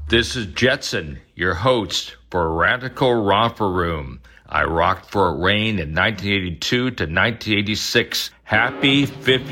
This is Jetson, your host for Radical Romper Room. I rocked Fort Wayne in 1982 to 1986. Happy 50th